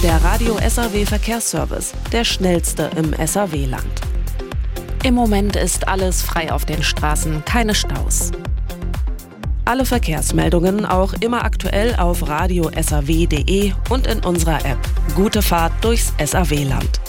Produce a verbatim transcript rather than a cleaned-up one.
Der Radio S R W Verkehrsservice, der schnellste im S R W-Land. Im Moment ist alles frei auf den Straßen, keine Staus. Alle Verkehrsmeldungen auch immer aktuell auf radio s r w punkt d e und in unserer App. Gute Fahrt durchs S R W-Land.